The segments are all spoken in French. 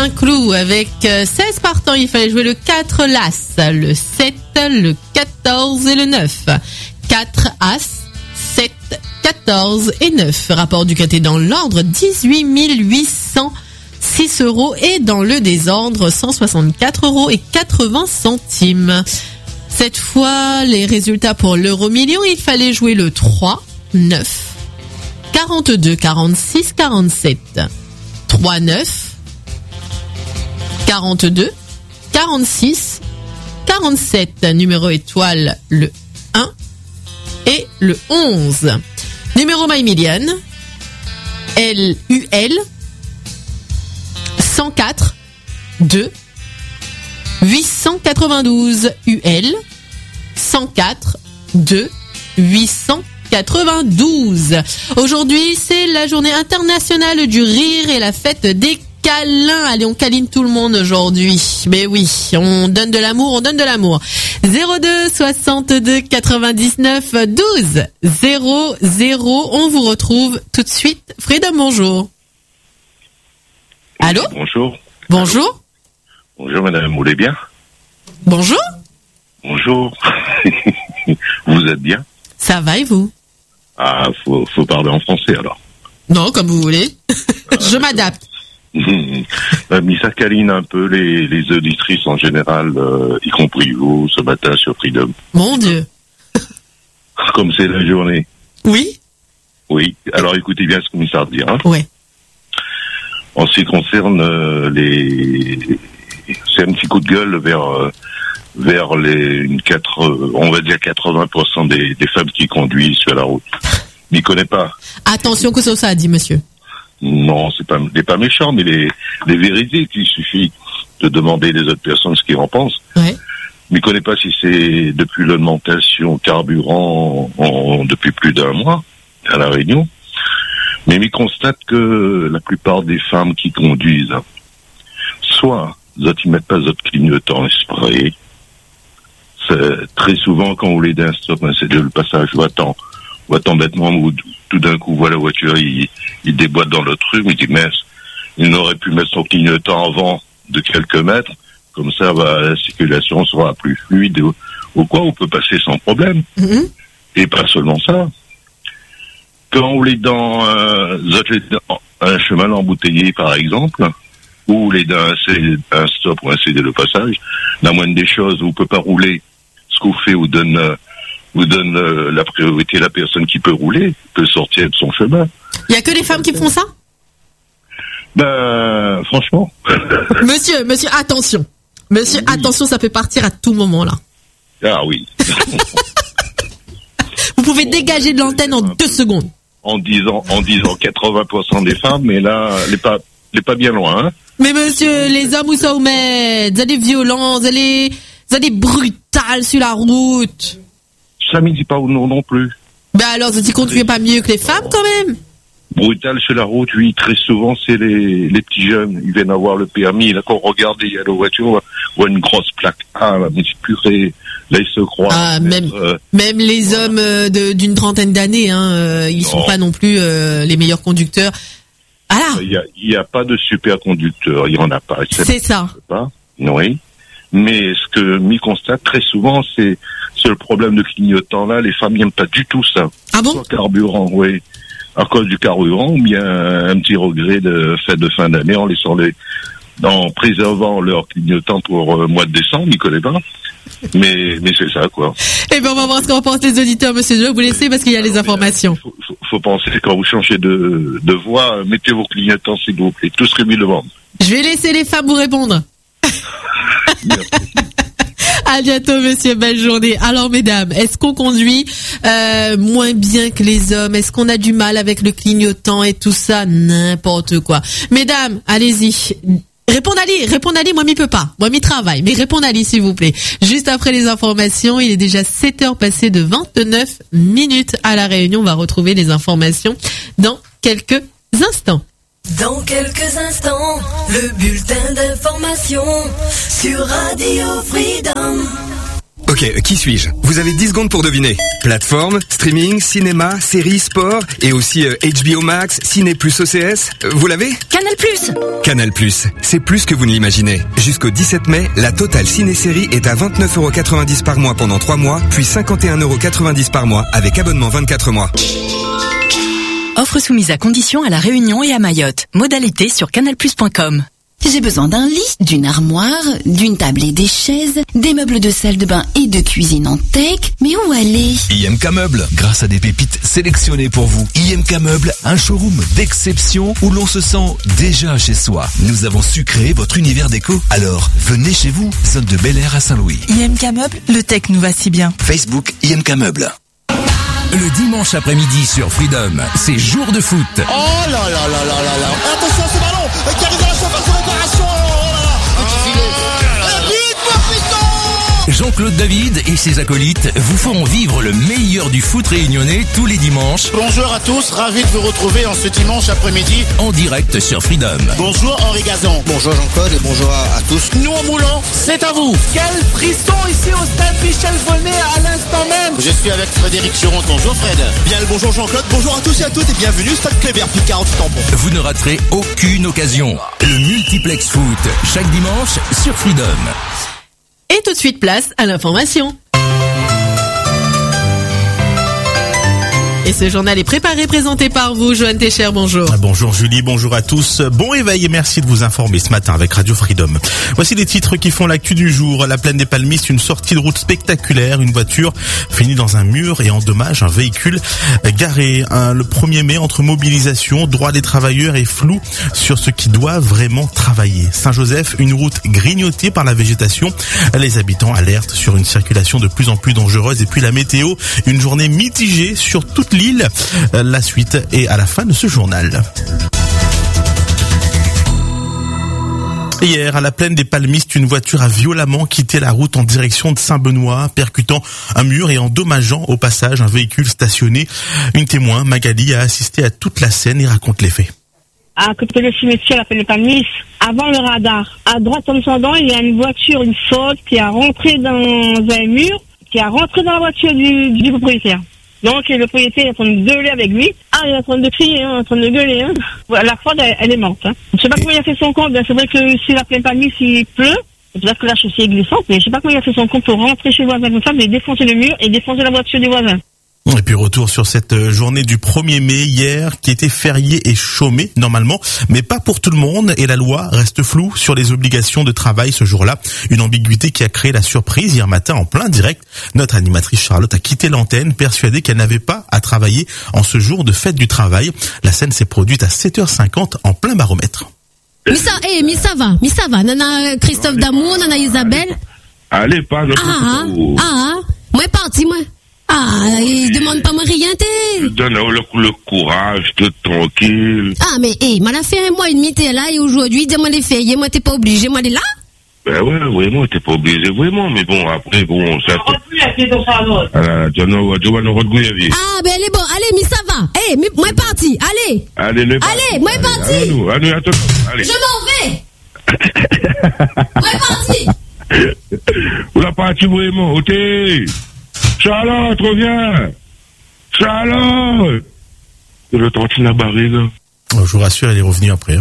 Saint-Cloud avec 16 partants. Il fallait jouer le 4 l'As, le 7, le 14 et le 9. 4 As, 7, 14 et 9. Rapport du quintet dans l'ordre, 18 806 € et dans le désordre, 164 € et 80 centimes. Cette fois, les résultats pour l'euro-million, il fallait jouer le 3, 9, 42, 46, 47. 3, 9, 42, 46, 47. Numéro étoile, le 1 et le 11. Numéro My Million, LUL, 104, 2, 892. UL, 104, 2, 892. Aujourd'hui, c'est la journée internationale du rire et la fête des câlins. Allez, on câline tout le monde aujourd'hui. Mais oui, on donne de l'amour, on donne de l'amour. 02 62 99 12 00. On vous retrouve tout de suite. Freedom, bonjour. Allô? Bonjour. Bonjour. Bonjour madame, vous allez bien? Bonjour. Bonjour. Vous êtes bien? Ça va et vous? Ah, faut parler en français alors. Non, comme vous voulez. Je m'adapte. Mais ça câline un peu les auditrices en général, y compris vous, ce matin sur Freedom. Mon Dieu. Comme c'est la journée. Oui? Oui. Alors écoutez bien ce qu'on m'est à dire. Hein. Ouais. En ce qui concerne c'est un petit coup de gueule vers on va dire 80% des femmes qui conduisent sur la route. M'y connais pas. Attention que ça a dit monsieur. Non, c'est pas méchant, mais les vérités qu'il suffit de demander les autres personnes ce qu'ils en pensent. Ouais. M'y connais pas si c'est depuis l'augmentation carburant depuis plus d'un mois à La Réunion. Mais m'y constate que la plupart des femmes qui conduisent, soit ils mettent pas d'autres clignotants spray. Très souvent, quand on les d'un stop, c'est le passage, on attend bêtement, où tout d'un coup, voilà, la voiture, il déboîte dans le truc, il dit, mince, il aurait pu mettre son clignotant avant de quelques mètres, comme ça, la circulation sera plus fluide, ou quoi, on peut passer sans problème. Mm-hmm. Et pas seulement ça. Quand on est dans un chemin embouteillé, par exemple, ou les d'un un stop ou un céder le passage, la moindre des choses, vous pouvez pas rouler. Ce qu'on fait vous donne la priorité à la personne qui peut rouler, peut sortir de son chemin. Il y a que les femmes qui font ça? Ben, franchement. Monsieur, attention. Monsieur, oui. Attention, ça peut partir à tout moment, là. Ah oui. Vous pouvez dégager de l'antenne en 2 secondes. En disant 80% des femmes, mais là, elle est pas bien loin, hein. Mais monsieur, les hommes, où ça vous met? Vous allez violents, vous allez brutales sur la route. Ça me dit pas non plus. Ben alors, ça t'y conduit pas mieux que les femmes, quand même? Brutal sur la route, oui, très souvent, c'est les petits jeunes. Ils viennent avoir le permis. Là, quand on regarde, il y a la voiture, on voit une grosse plaque. Ah, mais c'est purée. Là, ils se croient. Ah, même les hommes d'une trentaine d'années, hein, ils sont pas non plus les meilleurs conducteurs. Ah là. Il y a pas de super conducteur. Il y en a pas. C'est ça. Pas. Oui. Mais ce que m'y constate très souvent, c'est le problème de clignotant là. Les femmes n'aiment pas du tout ça. Ah bon? Soit carburant, oui. À cause du carburant, ou bien un petit regret de fête de fin d'année en préservant leur clignotant pour le mois de décembre, n'y connaît pas. Mais c'est ça, quoi. Eh ben, on va voir ce qu'en pensent les auditeurs, monsieur. Je vais vous laisser parce qu'il y a les informations. Faut penser, quand vous changez de voie, mettez vos clignotants, s'il vous plaît. Tout serait mis devant. Je vais laisser les femmes vous répondre. À bientôt, monsieur. Belle journée. Alors, mesdames, est-ce qu'on conduit moins bien que les hommes? Est-ce qu'on a du mal avec le clignotant et tout ça? N'importe quoi. Mesdames, allez-y. Répondez-y. Moi, m'y peux pas. Moi, m'y travaille. Mais répondez-y, s'il vous plaît. Juste après les informations, il est déjà 7h passées de 29 minutes à La Réunion. On va retrouver les informations dans quelques instants. Dans quelques instants, le bulletin d'information sur Radio Freedom. Ok, qui suis-je? Vous avez 10 secondes pour deviner. Plateforme, streaming, cinéma, séries, sport et aussi HBO Max, Ciné Plus OCS. Vous l'avez? Canal Plus. Canal Plus, c'est plus que vous ne l'imaginez. Jusqu'au 17 mai, la totale ciné-série est à 29,90€ par mois pendant 3 mois, puis 51,90€ par mois avec abonnement 24 mois. Offre soumise à condition à La Réunion et à Mayotte. Modalité sur canalplus.com. J'ai besoin d'un lit, d'une armoire, d'une table et des chaises, des meubles de salle de bain et de cuisine en teck. Mais où aller? IMK Meubles, grâce à des pépites sélectionnées pour vous. IMK Meubles, un showroom d'exception où l'on se sent déjà chez soi. Nous avons su créer votre univers déco. Alors, venez chez vous, zone de Bel Air à Saint-Louis. IMK Meubles, le tech nous va si bien. Facebook IMK Meubles. Le dimanche après-midi sur Freedom, c'est jour de foot. Oh là là là là là là. Attention ce ballon qui arrive à la surface de réparation. Jean-Claude David et ses acolytes vous feront vivre le meilleur du foot réunionnais tous les dimanches. Bonjour à tous, ravi de vous retrouver en ce dimanche après-midi. En direct sur Freedom. Bonjour Henri Gazan. Bonjour Jean-Claude et bonjour à tous. Nous en moulant, c'est à vous. Quel frisson ici au stade Michel Bonnet à l'instant même. Je suis avec Frédéric Churon. Bonjour Fred. Bien le bonjour Jean-Claude, bonjour à tous et à toutes et bienvenue au stade Kléber, plus de 48 tampons. Vous ne raterez aucune occasion. Le multiplex foot, chaque dimanche sur Freedom. Et tout de suite, place à l'information. Et ce journal est préparé, présenté par vous, Johan Técher, bonjour. Bonjour Julie, bonjour à tous. Bon réveil et merci de vous informer ce matin avec Radio Freedom. Voici les titres qui font l'actu du jour. La plaine des Palmistes, une sortie de route spectaculaire. Une voiture finit dans un mur et endommage un véhicule garé. Le 1er mai, entre mobilisation, droit des travailleurs et flou sur ce qui doit vraiment travailler. Saint-Joseph, une route grignotée par la végétation. Les habitants alertent sur une circulation de plus en plus dangereuse. Et puis la météo, une journée mitigée sur toute l'île. La suite est à la fin de ce journal. Hier, à la plaine des Palmistes, une voiture a violemment quitté la route en direction de Saint-Benoît, percutant un mur et endommageant au passage un véhicule stationné. Une témoin, Magali, a assisté à toute la scène et raconte les faits. À côté de cimetière, la plaine des Palmistes, avant le radar, à droite en descendant, il y a une voiture, une Ford, qui a rentré dans un mur, qui a rentré dans la voiture du propriétaire. Donc, le propriétaire est en train de gueuler avec lui. Ah, il est en train de crier, en train de gueuler. La Ford, elle est morte. Je sais pas comment il a fait son compte. C'est vrai que si la plaine Palmistes, s'il pleut, c'est peut-être que la chaussée est glissante, mais je sais pas comment il a fait son compte pour rentrer chez le voisin comme ça, mais défoncer le mur et défoncer la voiture du voisin. Et puis retour sur cette journée du 1er mai hier qui était fériée et chômée normalement, mais pas pour tout le monde et la loi reste floue sur les obligations de travail ce jour-là. Une ambiguïté qui a créé la surprise hier matin en plein direct. Notre animatrice Charlotte a quitté l'antenne persuadée qu'elle n'avait pas à travailler en ce jour de fête du travail. La scène s'est produite à 7h50 en plein baromètre. Mais ça va. Nana Christophe Damour, nana Isabelle. Allez, pas le moi parti, moi. Ah, il demande pas moi rien, Je donne le courage de tranquille. Ah, mais, m'a la fait un mois et demi, t'es là, et aujourd'hui, demande les fériés, moi, t'es pas obligé, moi, t'es là? Ben ouais, vraiment, t'es pas obligé, vraiment, mais bon, après, bon, ça... Ah, ben, elle est bon, allez, mais ça va. Moi, parti, allez. Allez, moi, parti. Allez, attends, allez. Je m'en vais. Moi, parti. Où la partie, vraiment, ok. Charlotte, reviens! Charlotte! Le tontine a barré, là. Je vous rassure, elle est revenue après.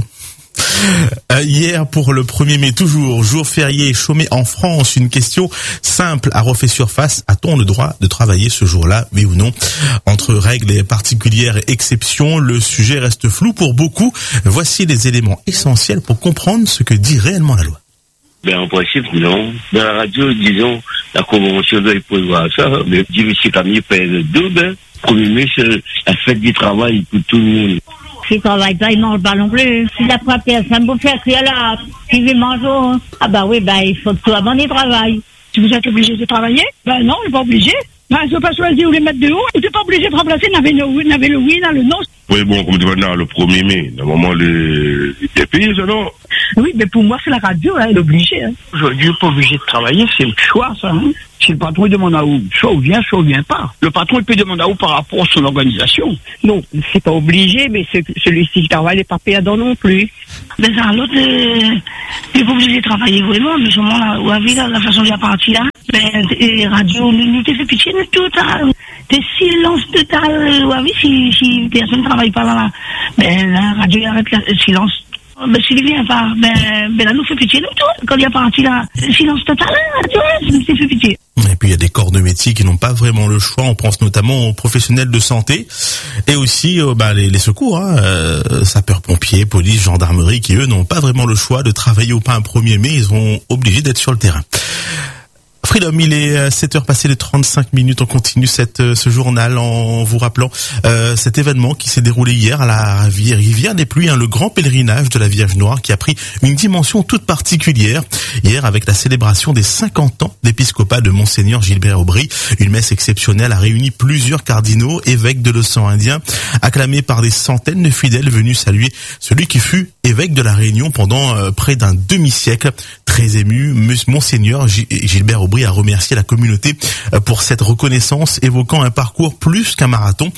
Hier, pour le 1er mai, toujours, jour férié et chômé en France, une question simple a refait surface. A-t-on le droit de travailler ce jour-là, oui ou non? Entre règles particulières et exceptions, le sujet reste flou pour beaucoup. Voici les éléments essentiels pour comprendre ce que dit réellement la loi. Ben, en principe, non. Dans la radio, disons, la convention doit prévoir ça, mais dit M. Camille pèse 2, ben, 1er mai, c'est la fête du travail pour tout le monde. Si ne travaille pas, il ne mange pas non plus. Si la première personne vous fait crier là, qui veut manger, ah bah oui, bah il faut que tout abandonner le travail. Si vous êtes obligé de travailler, ben non, on n'est pas obligé. Ben, je ne pas choisir où les mettre de haut, on n'est pas obligé de remplacer, on avait le oui, le non. Oui, bon, comme tu vas dire, le 1er mai, normalement, les pays, ça non? Oui, mais pour moi, c'est la radio, elle est obligée. Aujourd'hui, on n'est pas obligé de travailler, c'est le choix, ça. Si le patron il demande à où, soit on vient, soit on vient pas. Le patron, il peut demander à où par rapport à son organisation. Non, c'est pas obligé, mais celui-ci qui travaille n'est pas payant non plus. Mais ça, l'autre, il n'est pas obligé de travailler vraiment, mais seulement la vie, la façon de la partie là. Ben, radio, nous t'es fait pitié, nous tout, t'es silence total. Oui, si personne ne travaille pas là, ben, la radio arrête le silence. Ben, s'il vient pas, ben, là, nous fait pitié, nous tout. Quand il y a parti là, silence total, radio, nous t'es fait pitié. Et puis il y a des corps de métier qui n'ont pas vraiment le choix. On pense notamment aux professionnels de santé et aussi les secours, sapeurs-pompiers, police, gendarmerie, qui eux n'ont pas vraiment le choix de travailler au pas un 1er mai. Ils sont obligés d'être sur le terrain. Freedom, il est 7h passé de 35 minutes. On continue ce journal en vous rappelant cet événement qui s'est déroulé hier à la rivière des Pluies, le grand pèlerinage de la Vierge Noire qui a pris une dimension toute particulière. Hier, avec la célébration des 50 ans d'épiscopat de Monseigneur Gilbert Aubry, une messe exceptionnelle a réuni plusieurs cardinaux, évêques de l'océan Indien, acclamés par des centaines de fidèles venus saluer celui qui fut évêque de la Réunion pendant près d'un demi-siècle. Très ému, Monseigneur Gilbert Aubry a remercié la communauté pour cette reconnaissance, évoquant un parcours plus qu'un marathon.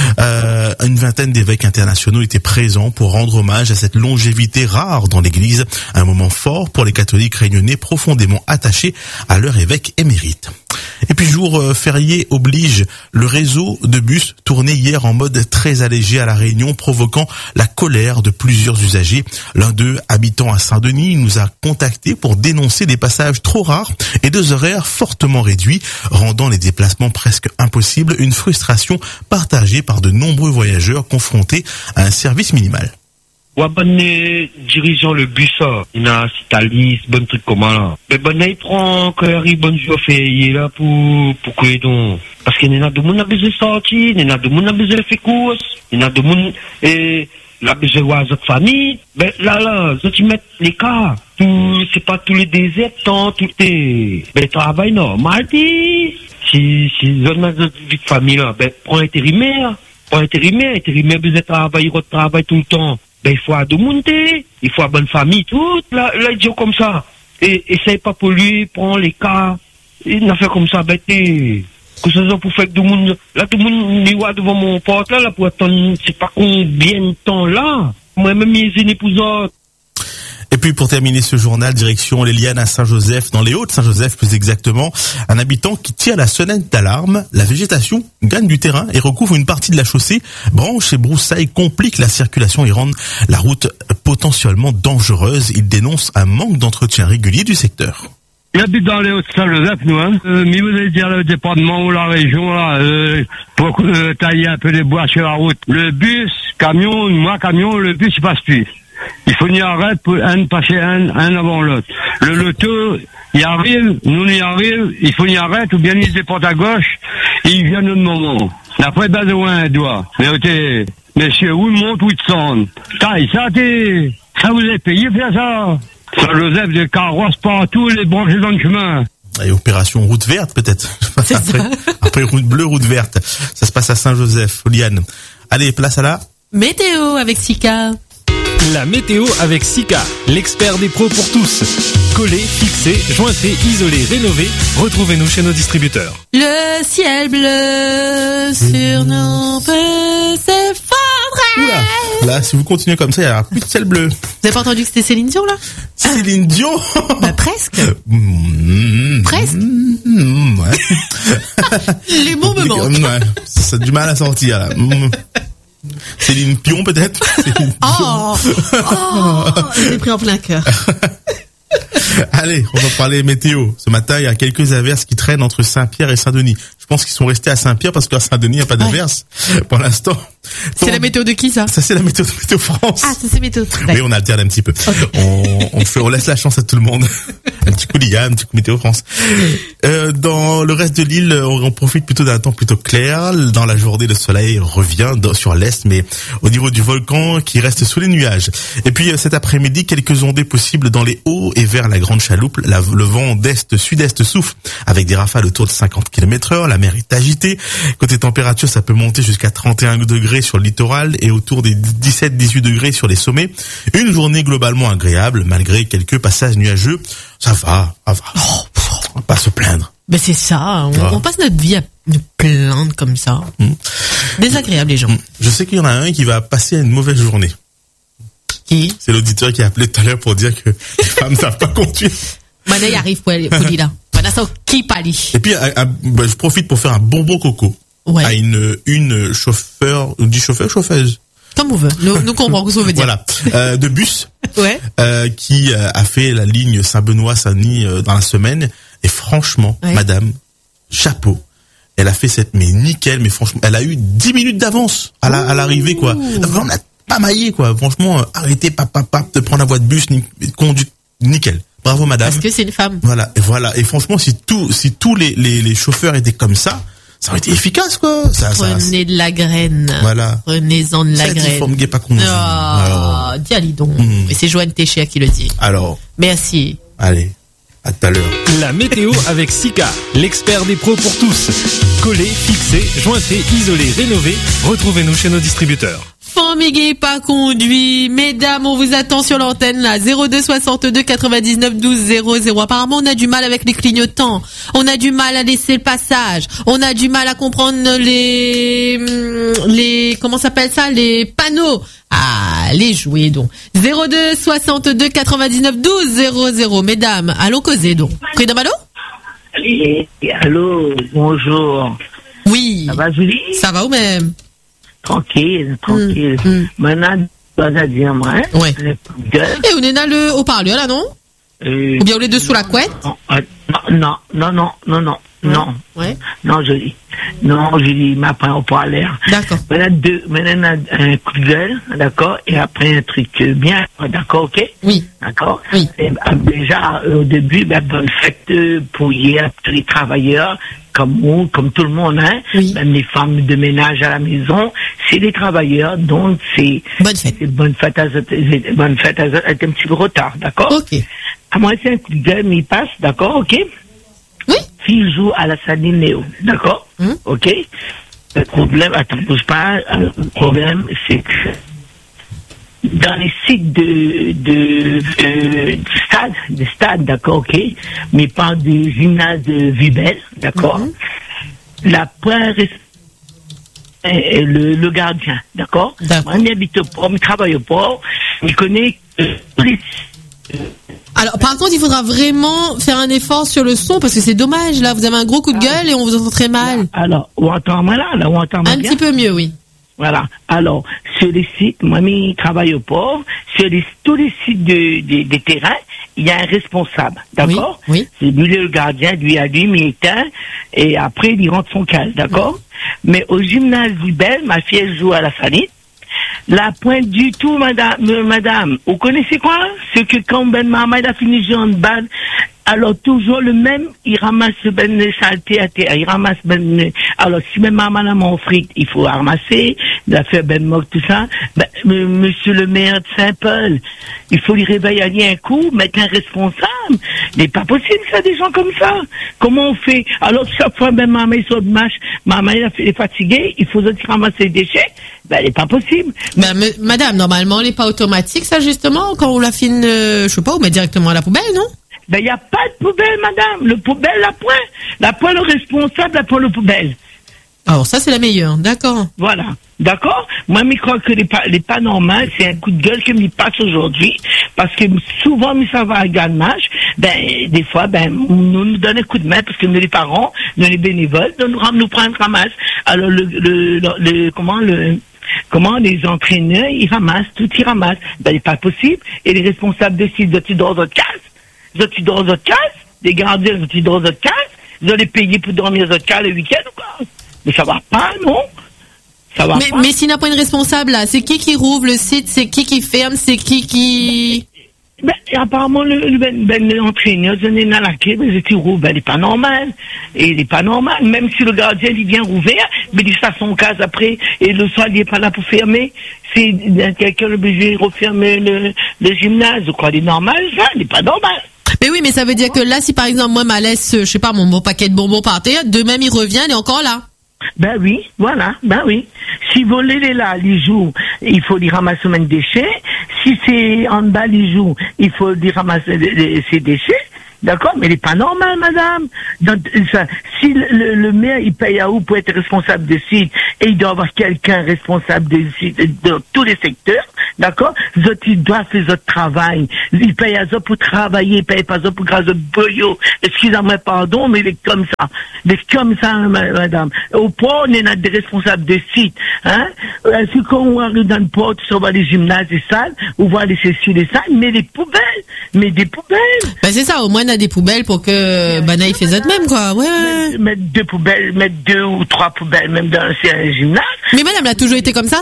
Une vingtaine d'évêques internationaux étaient présents pour rendre hommage à cette longévité rare dans l'Église, un moment fort pour les catholiques réunionnais profondément attachés à leur évêque émérite. Et puis jour férié oblige, le réseau de bus tournait hier en mode très allégé à La Réunion, provoquant la colère de plusieurs usagers. L'un d'eux, habitant à Saint-Denis, nous a contactés pour dénoncer des passages trop rares et des horaires fortement réduits, rendant les déplacements presque impossibles, une frustration partagée par de nombreux voyageurs confrontés à un service minimal. Ouais, dirigeant le bus, il a Citalis, bon truc comme là. Mais il prend quand il arrive, bon jour, il est là pour que donc. Parce qu'il y a de monde a besoin de sortir, il y a de monde a besoin de faire course, il y a de monde, la besoin de voir sa famille. Ben, là, tu mets les cas. C'est pas tous les déserts, tout est, travail normal, si, on a de famille là, prends intérimaire, intérimaire besoin de travail tout le temps. Il faut de monter, il faut une bonne famille, tout, là, il dit comme ça. Et essaye pas pour lui, prends les cas, il n'a fait comme ça, que ce soit pour faire que tout le monde, là, tout le monde, il voit devant mon porte, là, pour attendre, c'est pas combien de temps, là. Moi-même, mes épouses. Et puis pour terminer ce journal, direction l'Éliane à Saint-Joseph, dans les Hauts-de-Saint-Joseph plus exactement, un habitant qui tire la sonnette d'alarme. La végétation gagne du terrain et recouvre une partie de la chaussée. Branches et broussailles compliquent la circulation et rendent la route potentiellement dangereuse. Il dénonce un manque d'entretien régulier du secteur. J'habite dans les Hauts-de-Saint-Joseph, nous, mais vous allez dire le département ou la région, là, pour tailler un peu les bois sur la route. Le bus, camion, le bus, il passe plus. Il faut y arrêter pour passer un avant l'autre. Le loto, il arrive, nous y arrive, il faut y arrêter, ou bien il déporte à gauche, et il vient notre moment. Après, ben, de loin, un doigt. Mais, monsieur, où monte, où descend? Taille, ça vous est payé, faire ça? Saint-Joseph, des carrosses partout, les branches dans le chemin. Et opération route verte, peut-être. Après route bleue, route verte. Ça se passe à Saint-Joseph, Liane. Allez, place à la météo avec Sika. La météo avec Sika, l'expert des pros pour tous. Collé, fixé, jointé, isolé, rénové. Retrouvez-nous chez nos distributeurs. Le ciel bleu sur nos peut s'effondrer. Oula, là, si vous continuez comme ça, il n'y aura plus de ciel bleu. Vous avez pas entendu que c'était Céline Dion, là? Céline Dion? Bah, presque. Presque. Ouais. Les mots me manquent. Ouais, ça a du mal à sortir, là. Céline Pion, peut-être? J'ai pris en plein cœur. Allez, on va parler météo. Ce matin, il y a quelques averses qui traînent entre Saint-Pierre et Saint-Denis. Je pense qu'ils sont restés à Saint-Pierre parce qu'à Saint-Denis, il n'y a pas d'averses pour l'instant. C'est la météo de qui, ça? Ça, c'est la météo de Météo France. Ah, ça, c'est météo. Oui, on alterne un petit peu. Okay. On laisse la chance à tout le monde. Un petit coup d'IA, un petit coup Météo France. Dans le reste de l'île, on profite plutôt d'un temps plutôt clair. Dans la journée, le soleil revient sur l'est, mais au niveau du volcan qui reste sous les nuages. Et puis, cet après-midi, quelques ondées possibles dans les hauts et vers la Grande Chaloupe. Le vent d'est-sud-est souffle avec des rafales autour de 50 km/h. La mer est agitée. Côté température, ça peut monter jusqu'à 31 degrés sur le littoral et autour des 17-18 degrés sur les sommets. Une journée globalement agréable, malgré quelques passages nuageux. Ça va. On va pas se plaindre. Ben c'est ça, on passe notre vie à nous plaindre comme ça. Désagréable, les gens. Je sais qu'il y en a un qui va passer une mauvaise journée. Qui? C'est l'auditeur qui a appelé tout à l'heure pour dire que les femmes ne savent pas conduire. Maintenant, il arrive pour lui là. Kipali. Et puis, je profite pour faire un bonbon coco. Ouais. À une chauffeur, on dit chauffeuse. Comme on veut. Nous comprenons ce qu'on veut dire. Voilà. De bus. Ouais. Qui a fait la ligne Saint-Benoît-Saint-Denis dans la semaine. Et franchement, madame, chapeau. Elle a fait mais nickel, mais franchement, elle a eu 10 minutes d'avance à l'arrivée, quoi. On n'a pas maillé, quoi. Franchement, arrêtez, de prendre la voie de bus, conduit, nickel. Bravo, madame. Parce que c'est une femme. Voilà. Et franchement, si tous les chauffeurs étaient comme ça aurait été efficace, quoi. Prenez de la graine. Voilà. Prenez-en de la graine. Forme pas conduit. Dis allez donc. Et c'est Joanne Téché qui le dit. Alors. Merci. Allez. À tout à l'heure. La météo avec Sika, l'expert des pros pour tous. Collé, fixé, jointé, isolé, rénové. Retrouvez-nous chez nos distributeurs. Formigué, pas conduit. Mesdames, on vous attend sur l'antenne, là. 02 62 99 12 00. Apparemment, on a du mal avec les clignotants. On a du mal à laisser le passage. On a du mal à comprendre les comment s'appelle ça? Les panneaux. Ah, les jouets, donc. 02 62 99 12 00. Mesdames, allons causer, donc. Prédam, allô? Allô, bonjour. Oui. Ça va, Julie? Ça va ou même? Tranquille. Maintenant, tu vas dire, moi, hein? Ouais. Et on est dans le haut-parleur, là, non? Ou bien on est dessous la couette? Non. Ouais. Non, Julie, m'a pas haut-parleur. D'accord. Maintenant, un coup de gueule, d'accord? Et après, un truc bien, d'accord, ok? Oui. D'accord? Oui. Et, déjà, au début, bonne fête pour hier, tous les travailleurs, comme tout le monde, hein? Oui. Même les femmes de ménage à la maison, c'est des travailleurs, donc c'est... Bonne fête. Bonne fête à avec un petit peu retard, d'accord? Ok. À moi, c'est un coup de gueule, mais il passe, d'accord, ok? Oui. Fille joue à la Saline Néo, d'accord? Ok? Le problème, attends, bouge pas, le problème, c'est que dans les sites de stade, d'accord, ok? Mais pas du gymnase de Vibel, d'accord? La première le gardien, d'accord? Moi, il habite au port, il travaille au port, il connaît tous les... Alors, par contre, il faudra vraiment faire un effort sur le son parce que c'est dommage, là. Vous avez un gros coup de gueule et on vous entend très mal. Alors, on entend mal là, on entend mal. Un petit peu mieux, oui. Voilà. Alors, sur les sites, moi, il travaille au port. Sur tous les sites des terrains, il y a un responsable. D'accord? Oui. C'est lui le gardien, lui allume, il éteint, et après, il rentre son casque. D'accord? Mais au gymnase Vibel, ma fille, elle joue à la Saline. La pointe du tout, madame. Vous connaissez quoi? C'est que quand Ben Maman il a fini de jouer en balle, alors toujours le même, il ramasse ben saleté à terre, il ramasse ben, alors si Ben Maman a mon fric, il faut ramasser, il a fait ben moque, tout ça. Ben, monsieur le maire de Saint-Paul, il faut lui réveiller un coup, mettre un responsable. Il n'est pas possible, ça, des gens comme ça. Comment on fait? Alors, chaque fois, ben Maman il sort de match, Maman il est fatigué, il faut aussi ramasser les déchets. Ben, il n'est pas possible. Ben, madame, normalement, elle n'est pas automatique, ça, justement, quand on la fine, je sais pas, on met directement à la poubelle, non? Ben, il n'y a pas de poubelle, madame. Le poubelle, la pointe, le responsable, la pointe, le poubelle. Alors, ça, c'est la meilleure, d'accord. Voilà. D'accord? Moi, je crois que les pas normales, c'est un coup de gueule qui me passe aujourd'hui. Parce que souvent, ça va à Galmage. Ben, des fois, nous donne un coup de main parce que nous, les parents, nous, les bénévoles, nous prennent un ramasse. Alors, comment les entraîneurs, ils ramassent, tout ils ramassent. Ben, c'est pas possible. Et les responsables de site, ils dans votre case. Ils dans votre case. Les gardiens, ils dans votre case. Ils ont les payer pour dormir dans votre case le week-end ou quoi? Mais ça va pas, non? Ça va pas. Mais s'il n'a pas une responsable, là, c'est qui rouvre le site? C'est qui ferme? C'est qui... Ben, apparemment, l'entraîneur, il est dans la clé, mais il rouvre. Ben, il n'est pas normal. Et il n'est pas normal. Même si le gardien, il vient rouvrir, mais il fait son case après, et le soir, il n'est pas là pour fermer. C'est quelqu'un obligé de refermer le gymnase. Je crois qu'il est normal, ça? Il n'est pas normal. Mais oui, mais ça veut dire que là, si par exemple, moi, ma laisse, je sais pas, mon beau paquet de bonbons par terre, de même, il revient, il est encore là. Ben oui, voilà, ben oui. Si voler est là, les jours, il faut lui ramasser mes déchets. Si c'est en bas les jours, il faut lui ramasser ses déchets. D'accord? Mais il n'est pas normal, madame. Donc, si le maire, il paye à où pour être responsable de site, et il doit avoir quelqu'un responsable de site dans tous les secteurs, d'accord? Ils doivent faire leur travail. Ils payent à ça pour travailler, ils payent pas ça pour grâce de boyau. Excusez-moi, pardon, mais il est comme ça. Il est comme ça, madame. Au port, on est des responsables de site, hein? Si quand on arrive dans le port, on voit les gymnases, les salles, on voit les sessions, les salles, mais des poubelles. Ben, c'est ça, au moins, on a des poubelles pour que, Banaï fait ça de même, quoi, ouais. Mettre 2 ou 3 poubelles, même dans un gymnase. Mais madame, elle a toujours été comme ça?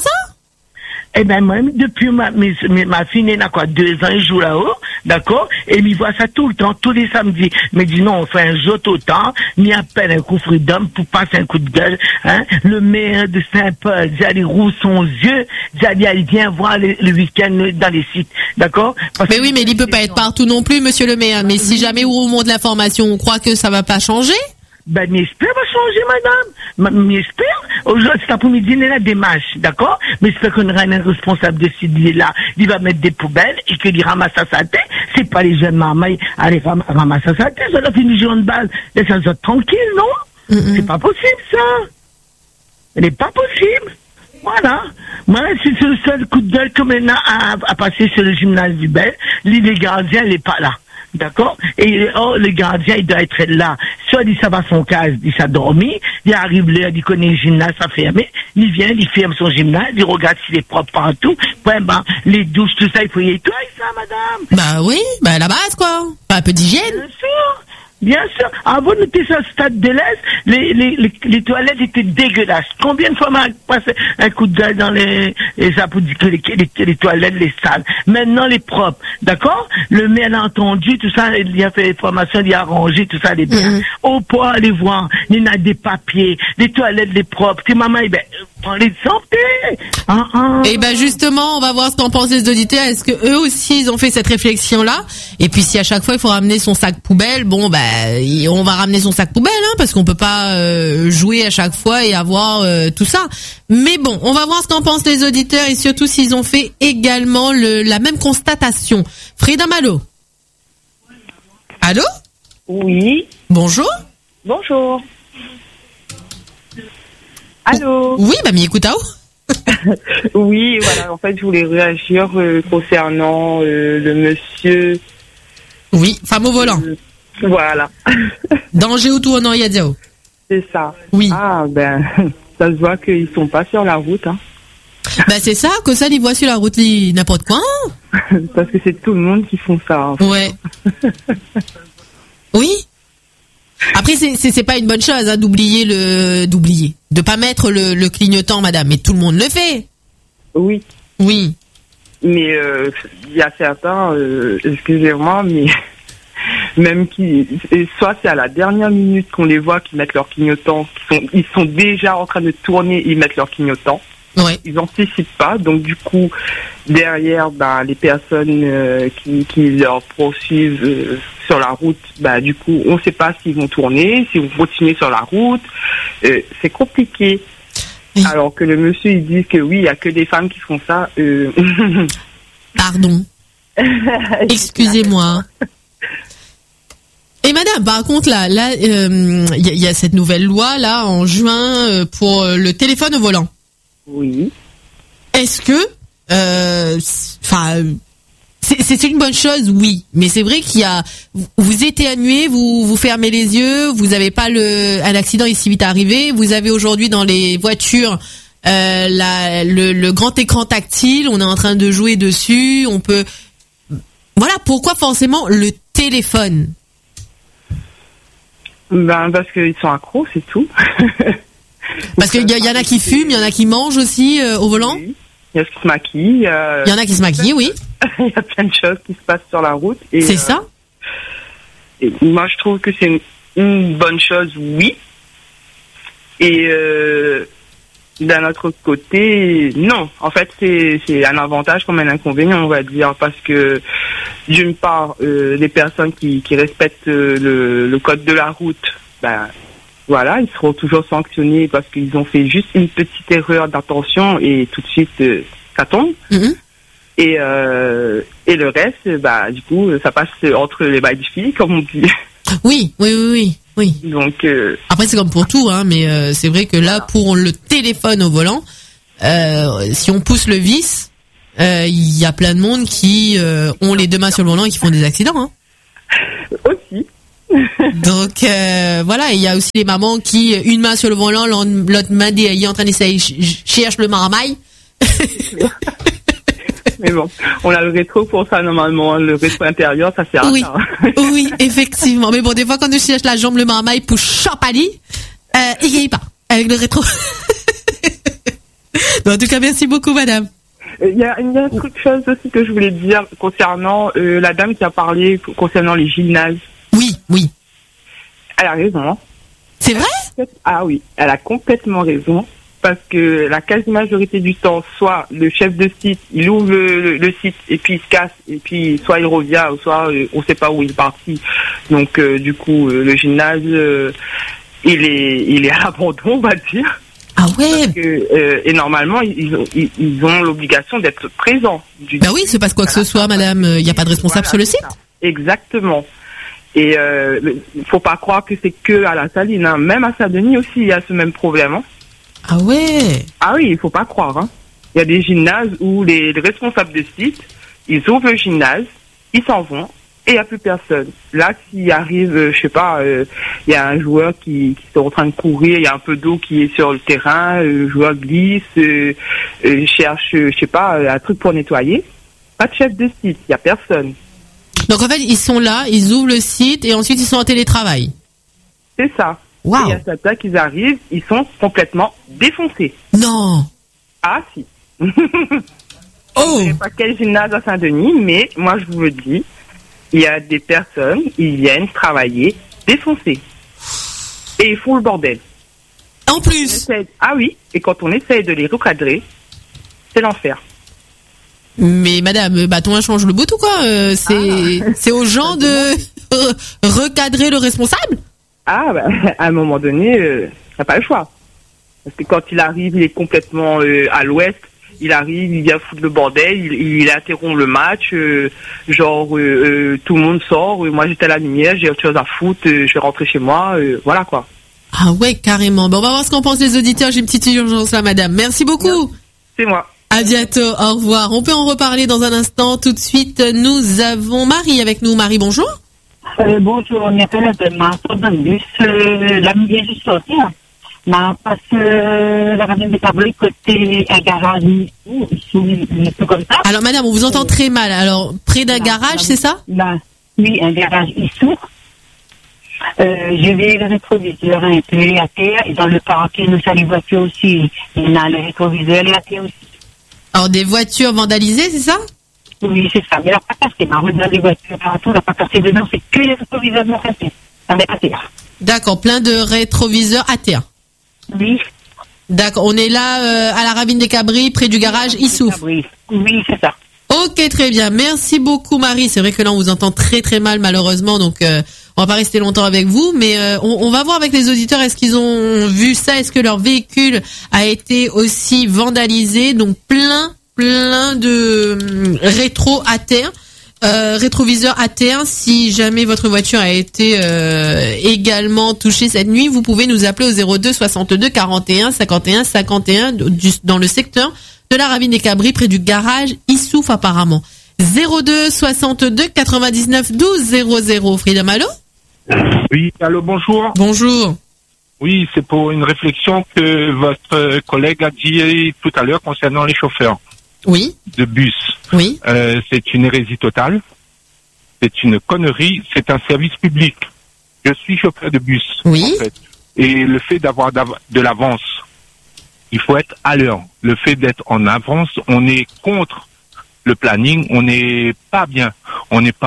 Eh ben, moi, depuis ma fille n'est là, 2 ans, elle joue là-haut, d'accord? Et il voit ça tout le temps, tous les samedis. Mais dis non, on fait un jeu autant, m'y appelle un coup Freedom pour passer un coup de gueule, hein? Le maire de Saint-Paul, j'allais roule son yeux, j'allais vient voir le week-end dans les sites, d'accord? Mais oui, mais il peut pas être partout non plus, monsieur le maire. Mais si jamais au moment de l'information, on croit que ça va pas changer? Ben, j'espère va changer, madame. J'espère. Aujourd'hui, cet après-midi, il y a des marches, d'accord? Mais j'espère qu'on aura un responsable de ce là. Il va mettre des poubelles et qu'il ramasse à sa tête. C'est pas les jeunes mamans, allez, ramasse à sa tête. Ça leur fait une journée de balle. Laissez ça tranquille, non? C'est pas possible, ça. Ce n'est pas possible. Voilà. Moi, c'est le seul coup de gueule que maintenant à passer sur le gymnase du Bel. Les gardiens, il n'est pas là. D'accord? Et le gardien, il doit être là. Soit il dit ça va à son cas, il s'est dormi, il arrive là, il connaît le gymnase, ça fermé, il vient, il ferme son gymnase, il regarde s'il est propre partout. Ouais, les douches, tout ça, il faut y nettoyer ça, madame. Bah oui, bah la base, quoi. Pas un peu d'hygiène. Bien sûr. Avant de nous sur le stade de l'Est, les toilettes étaient dégueulasses. Combien de fois m'a passé un coup de gueule dans les toilettes, les salles. Maintenant, les propres. D'accord? Le maire a entendu, tout ça, il a fait des formations, il a arrangé, tout ça, les biens. Au port, allez voir, il y a des papiers, les toilettes, les propres. Tes mamans, prends les santé. Et ben, justement, on va voir ce qu'en pensent les auditeurs. Est-ce que eux aussi, ils ont fait cette réflexion-là? Et puis, si à chaque fois, il faut ramener son sac poubelle, bon, on va ramener son sac poubelle, hein, parce qu'on peut pas jouer à chaque fois et avoir tout ça. Mais bon, on va voir ce qu'en pensent les auditeurs et surtout s'ils ont fait également la même constatation. Freedom, allô? Allô? Oui. Bonjour. Bonjour. Allô? Oui, Mamie Écoutao. Oui, voilà, en fait, je voulais réagir concernant le monsieur. Oui, femme au volant. Voilà. Danger ou tournant Yadiao. C'est ça. Oui. Ah, ça se voit qu'ils sont pas sur la route, hein. C'est ça, que ça, ils voient sur la route, n'importe quoi. Parce que c'est tout le monde qui font ça. En fait. Ouais. Oui. Après, c'est pas une bonne chose, hein, de pas mettre le clignotant, madame. Mais tout le monde le fait. Oui. Oui. Mais il y a certains, excusez-moi, mais même soit c'est à la dernière minute qu'on les voit qui mettent leur clignotant, ils sont déjà en train de tourner et ils mettent leur clignotant. Ouais. Ils anticipent pas, donc du coup derrière les personnes qui leur poursuivent sur la route, du coup on sait pas s'ils vont tourner, s'ils vont continuer sur la route, c'est compliqué. Oui. Alors que le monsieur il dit que oui, il y a que des femmes qui font ça. Pardon. Excusez-moi. Et madame, par contre là, il y a cette nouvelle loi là en juin pour le téléphone au volant. Oui. Est-ce que, c'est une bonne chose, oui. Mais c'est vrai vous éternuez, vous fermez les yeux, vous n'avez pas un accident ici vite arrivé. Vous avez aujourd'hui dans les voitures le grand écran tactile. On est en train de jouer dessus. On peut, voilà. Pourquoi forcément le téléphone? Parce qu'ils sont accros, c'est tout. Parce qu'il y en a qui fument, il y en a qui mangent aussi au volant. Oui. Il y a ceux qui se maquillent. Il y en a qui se maquillent, oui. Il y a plein de choses qui se passent sur la route. C'est ça. Et moi, je trouve que c'est une bonne chose, oui. Et d'un autre côté, non. En fait, c'est un avantage comme un inconvénient, on va dire, parce que d'une part, les personnes qui respectent le code de la route, voilà, ils seront toujours sanctionnés parce qu'ils ont fait juste une petite erreur d'attention et tout de suite ça tombe. Mm-hmm. Et le reste, du coup, ça passe entre les mailles du filet, comme on dit. Oui. Donc après c'est comme pour tout, hein, mais c'est vrai que là pour le téléphone au volant, si on pousse le vis, il y a plein de monde qui ont les deux mains sur le volant et qui font des accidents. Hein. Aussi. Donc voilà, il y a aussi les mamans qui une main sur le volant, l'autre main est en train d'essayer cherche le marmaille. Mais bon, on a le rétro pour ça normalement, le rétro intérieur, ça sert à ça. Oui, effectivement. Mais bon, des fois quand tu cherches la jambe le marmaille pour chapali, il gagne pas avec le rétro. Bon, en tout cas, merci beaucoup, madame. Il y a une autre chose aussi que je voulais dire concernant la dame qui a parlé concernant les gymnases. Oui. Elle a raison. C'est vrai? Ah oui, elle a complètement raison. Parce que la quasi-majorité du temps, soit le chef de site, il ouvre le site et puis il se casse, et puis soit il revient, ou soit on ne sait pas où il est parti. Donc du coup, le gymnase, il est à l'abandon, on va dire. Ah ouais. Parce que, et normalement, ils ont l'obligation d'être présents. Bah oui, c'est pas quoi que ce soit, madame. Il n'y a pas de responsable sur le site. Exactement. Et il faut pas croire que c'est que à la Saline. Hein. Même à Saint-Denis aussi, il y a ce même problème. Hein. Ah ouais. Ah oui, il faut pas croire. Hein. Il y a des gymnases où les responsables de site, ils ouvrent le gymnase, ils s'en vont et il n'y a plus personne. Là, s'il arrive, je sais pas, il y a un joueur qui est en train de courir, il y a un peu d'eau qui est sur le terrain, le joueur glisse, cherche, je sais pas, un truc pour nettoyer. Pas de chef de site, il n'y a personne. Donc en fait, ils sont là, ils ouvrent le site et ensuite ils sont en télétravail. C'est ça. Wow. Et à cette heure qu'ils arrivent, ils sont complètement défoncés. Non. Ah si. Oh. Je ne sais pas quel gymnase à Saint-Denis, mais moi je vous le dis, il y a des personnes, ils viennent travailler défoncés. Et ils font le bordel. En plus. Ah oui, et quand on essaye de les recadrer, c'est l'enfer. Mais madame, bâton change le bout ou quoi c'est aux gens de recadrer le responsable. Ah, bah, à un moment donné, t'as pas le choix. Parce que quand il arrive, il est complètement à l'ouest. Il arrive, il vient foutre le bordel, il interrompt le match. Tout le monde sort. Moi, j'étais à la lumière, j'ai autre chose à foutre. Je vais rentrer chez moi. Voilà quoi. Ah ouais, carrément. Bon, on va voir ce qu'en pensent les auditeurs. J'ai une petite urgence là, madame. Merci beaucoup. C'est moi. À bientôt. Au revoir. On peut en reparler dans un instant. Tout de suite, nous avons Marie avec nous. Marie, bonjour. Bonjour, on appelle de ma dans le bus. La midi est juste sortie. Parce que la radio est abri côté un garage, tout comme ça. Alors, madame, on vous entend très mal. Alors, près d'un garage, c'est ça? Oui, un garage ici. J'ai vu le rétroviseur un peu à terre. Et dans le parking, nous avons les voitures aussi. Il y a le rétroviseur à terre aussi. Alors, des voitures vandalisées, c'est ça? Oui, c'est ça. Mais elle n'a pas cassé. Ma route dans les voitures, partout, elle n'a pas cassé dedans. C'est que les rétroviseurs m'ont cassé. Ça n'est pas terre. D'accord, plein de rétroviseurs à terre. Oui. D'accord, on est là à la Ravine des Cabris, près du garage Issouf. Oui, c'est ça. Ok, très bien. Merci beaucoup, Marie. C'est vrai que là, on vous entend très très mal, malheureusement. Donc, on va pas rester longtemps avec vous. Mais on va voir avec les auditeurs, est-ce qu'ils ont vu ça? Est-ce que leur véhicule a été aussi vandalisé? Donc, plein de rétro à terre. Rétroviseur à terre. Si jamais votre voiture a été également touchée cette nuit, vous pouvez nous appeler au 02 62 41 51 51 dans le secteur de la Ravine des Cabris, près du garage Issouf apparemment. 02 62 99 12 00. Freedom, allô? Oui, allô, bonjour. Bonjour. Oui, c'est pour une réflexion que votre collègue a dit tout à l'heure concernant les chauffeurs. Oui. De bus. Oui. C'est une hérésie totale. C'est une connerie. C'est un service public. Je suis chauffeur de bus. Oui. En fait. Et le fait d'avoir de l'avance, il faut être à l'heure. Le fait d'être en avance, on est contre le planning, on n'est pas bien. On est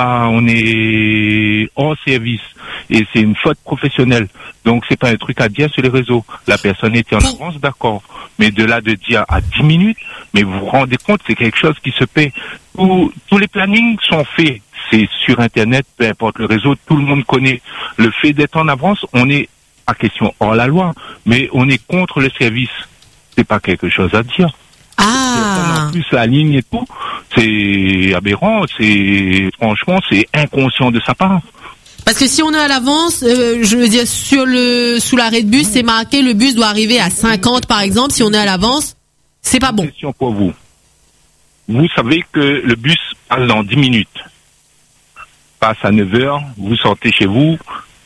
hors service. Et c'est une faute professionnelle. Donc c'est pas un truc à dire sur les réseaux. La personne était en avance, d'accord. Mais de là de dire à 10 minutes, mais vous vous rendez compte, c'est quelque chose qui se paie. Tous les plannings sont faits. C'est sur Internet, peu importe le réseau, tout le monde connaît. Le fait d'être en avance, on est, à question hors la loi, mais on est contre le service. C'est pas quelque chose à dire. Ah. En plus, la ligne et tout, c'est aberrant, franchement, c'est inconscient de sa part. Parce que si on est à l'avance, je veux dire, sous l'arrêt de bus, c'est marqué, le bus doit arriver à 50 par exemple. Si on est à l'avance, c'est pas bon. Question pour vous. vous savez que le bus passe dans 10 minutes. Passe à 9h, vous sortez chez vous,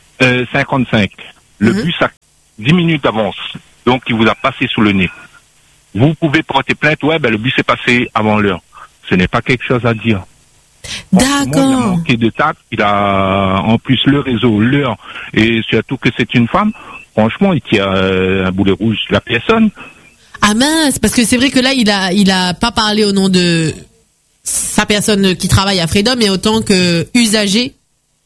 55. Le bus a 10 minutes d'avance, donc il vous a passé sous le nez. Vous pouvez porter plainte, le bus est passé avant l'heure. Ce n'est pas quelque chose à dire. D'accord. Il a manqué de tact, il a en plus le réseau, l'heure, et surtout que c'est une femme. Franchement, il tient un boulet rouge la personne. Ah mince, parce que c'est vrai que là, il a pas parlé au nom de sa personne qui travaille à Freedom, mais autant que usager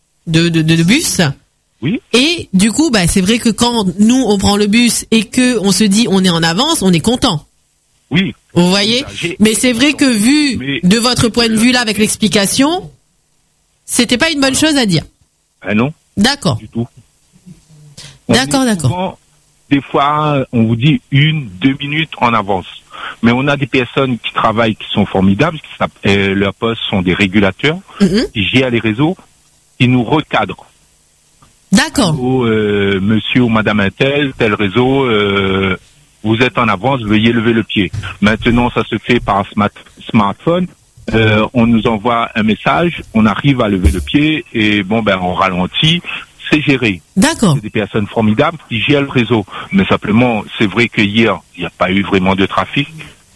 de bus. Oui. Et du coup, c'est vrai que quand nous on prend le bus et que on se dit on est en avance, on est content. Oui. Vous voyez? Mais c'est vrai que vu de votre point de vue là avec l'explication, c'était pas une bonne chose à dire. Non. D'accord. Du tout. D'accord. Souvent, des fois, on vous dit 1-2 minutes en avance. Mais on a des personnes qui travaillent, qui sont formidables, leurs postes sont des régulateurs, qui gèrent les réseaux, qui nous recadrent. D'accord. Monsieur ou madame un tel réseau, vous êtes en avance, veuillez lever le pied. Maintenant, ça se fait par smartphone. On nous envoie un message, on arrive à lever le pied et on ralentit. C'est géré. D'accord. C'est des personnes formidables qui gèrent le réseau. Mais simplement, c'est vrai que hier, il n'y a pas eu vraiment de trafic.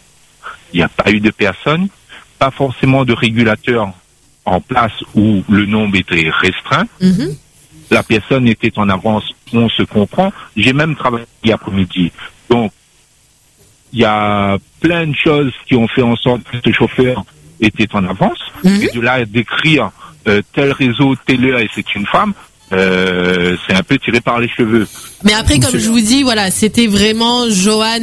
Il n'y a pas eu de personnes. Pas forcément de régulateurs en place où le nombre était restreint. La personne était en avance, on se comprend. J'ai même travaillé après-midi. Donc, il y a plein de choses qui ont fait en sorte que ce chauffeur était en avance. Et de là, d'écrire tel réseau, telle heure et c'est une femme, c'est un peu tiré par les cheveux. Mais après, comme je vous dis, voilà, c'était vraiment Johan,